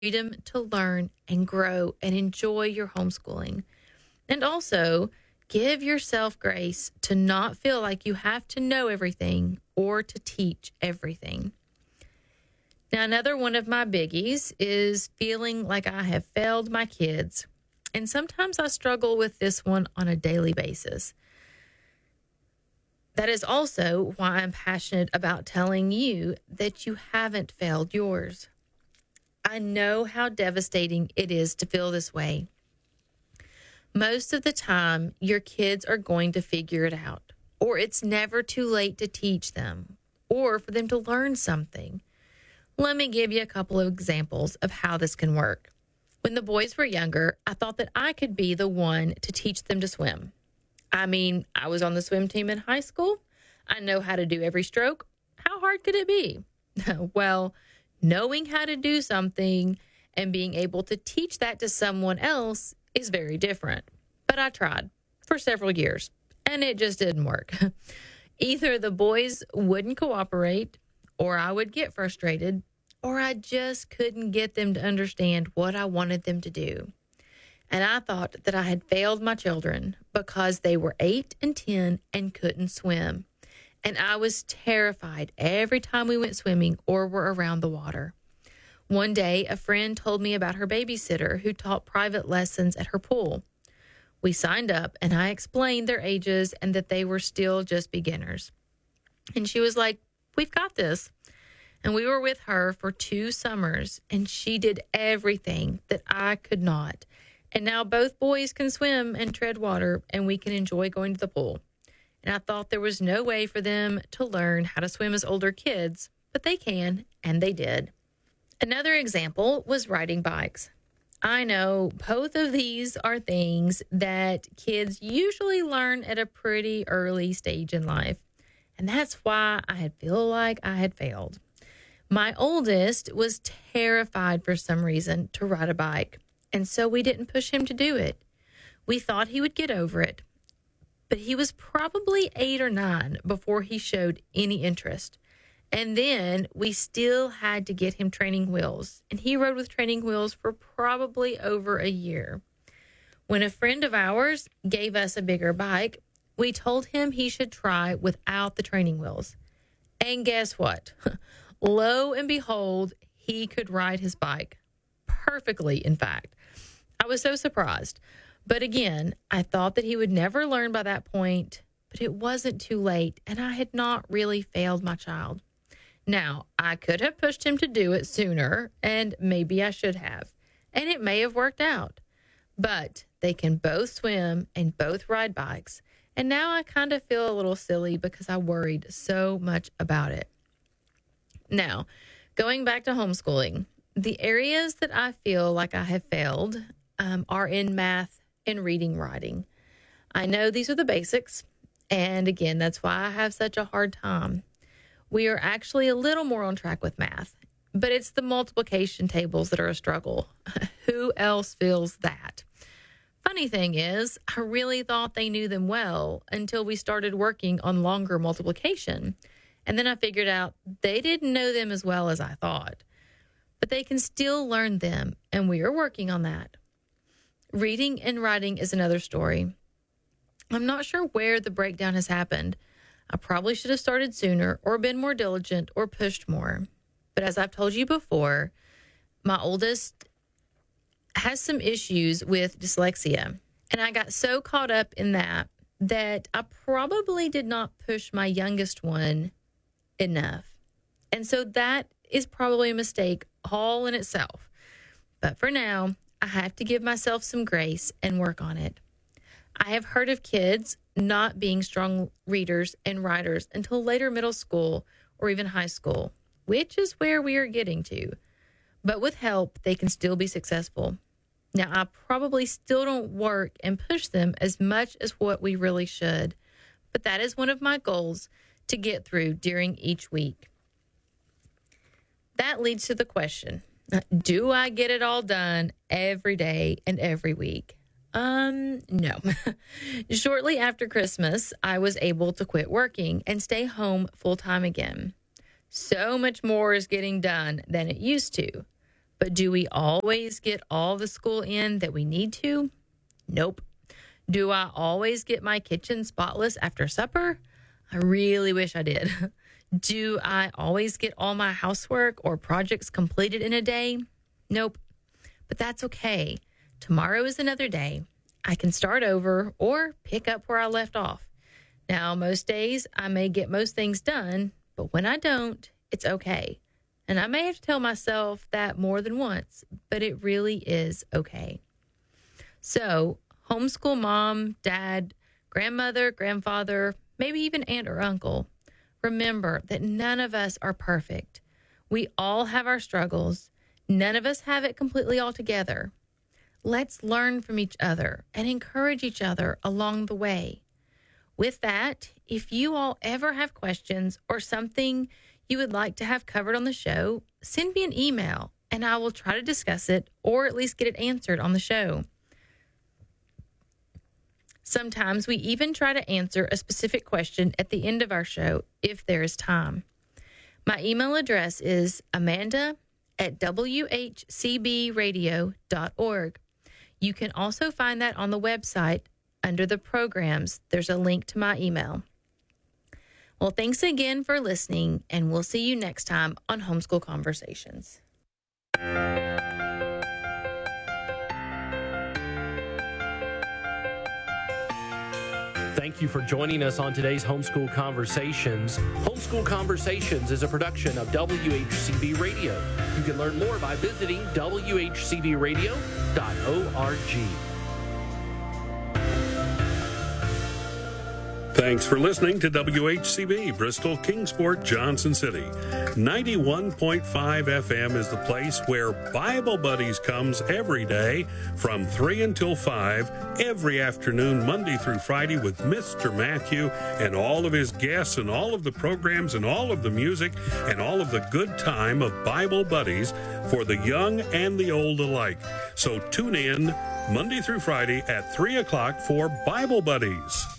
freedom to learn and grow and enjoy your homeschooling. And also, give yourself grace to not feel like you have to know everything or to teach everything. Now, another one of my biggies is feeling like I have failed my kids. And sometimes I struggle with this one on a daily basis. That is also why I'm passionate about telling you that you haven't failed yours. I know how devastating it is to feel this way. Most of the time, your kids are going to figure it out, or it's never too late to teach them, or for them to learn something. Let me give you a couple of examples of how this can work. When the boys were younger, I thought that I could be the one to teach them to swim. I mean, I was on the swim team in high school. I know how to do every stroke. How hard could it be? Well, knowing how to do something and being able to teach that to someone else is very different. But I tried for several years, and it just didn't work. Either the boys wouldn't cooperate, or I would get frustrated, or I just couldn't get them to understand what I wanted them to do. And I thought that I had failed my children because they were 8 and 10 and couldn't swim. And I was terrified every time we went swimming or were around the water. One day, a friend told me about her babysitter who taught private lessons at her pool. We signed up, and I explained their ages and that they were still just beginners. And she was like, "We've got this." And we were with her for 2 summers, and she did everything that I could not. And now both boys can swim and tread water, and we can enjoy going to the pool. And I thought there was no way for them to learn how to swim as older kids, but they can, and they did. Another example was riding bikes. I know both of these are things that kids usually learn at a pretty early stage in life. And that's why I feel like I had failed. My oldest was terrified for some reason to ride a bike, and so we didn't push him to do it. We thought he would get over it, but he was probably 8 or 9 before he showed any interest. And then we still had to get him training wheels, and he rode with training wheels for probably over a year. When a friend of ours gave us a bigger bike, we told him he should try without the training wheels. And guess what? Lo and behold, he could ride his bike perfectly, in fact. I was so surprised. But again, I thought that he would never learn by that point, but it wasn't too late, and I had not really failed my child. Now, I could have pushed him to do it sooner, and maybe I should have, and it may have worked out. But they can both swim and both ride bikes, and now I kind of feel a little silly because I worried so much about it. Now, going back to homeschooling, the areas that I feel like I have failed are in math and reading, writing. I know these are the basics, and again, that's why I have such a hard time. We are actually a little more on track with math, but it's the multiplication tables that are a struggle. Who else feels that? Funny thing is, I really thought they knew them well until we started working on longer multiplication. And then I figured out they didn't know them as well as I thought. But they can still learn them, and we are working on that. Reading and writing is another story. I'm not sure where the breakdown has happened. I probably should have started sooner or been more diligent or pushed more. But as I've told you before, my oldest has some issues with dyslexia. And I got so caught up in that I probably did not push my youngest one enough. And so that is probably a mistake all in itself. But for now, I have to give myself some grace and work on it. I have heard of kids not being strong readers and writers until later middle school or even high school, which is where we are getting to. But with help, they can still be successful. Now, I probably still don't work and push them as much as what we really should, but that is one of my goals to get through during each week. That leads to the question, do I get it all done every day and every week? No. Shortly after Christmas, I was able to quit working and stay home full time again. So much more is getting done than it used to. But do we always get all the school in that we need to? Nope. Do I always get my kitchen spotless after supper? I really wish I did. Do I always get all my housework or projects completed in a day? Nope. But that's okay. Tomorrow is another day. I can start over or pick up where I left off. Now, most days I may get most things done, but when I don't, it's okay. And I may have to tell myself that more than once, but it really is okay. So, homeschool mom, dad, grandmother, grandfather, maybe even aunt or uncle, remember that none of us are perfect. We all have our struggles. None of us have it completely all together. Let's learn from each other and encourage each other along the way. With that, if you all ever have questions or something you would like to have covered on the show, send me an email and I will try to discuss it or at least get it answered on the show. Sometimes we even try to answer a specific question at the end of our show if there is time. My email address is amanda@whcbradio.org. You can also find that on the website under the programs. There's a link to my email. Well, thanks again for listening, and we'll see you next time on Homeschool Conversations. Thank you for joining us on today's Homeschool Conversations. Homeschool Conversations is a production of WHCB Radio. You can learn more by visiting whcbradio.org. Thanks for listening to WHCB, Bristol, Kingsport, Johnson City. 91.5 FM is the place where Bible Buddies comes every day from 3 until 5, every afternoon, Monday through Friday, with Mr. Matthew and all of his guests and all of the programs and all of the music and all of the good time of Bible Buddies for the young and the old alike. So tune in Monday through Friday at 3 o'clock for Bible Buddies.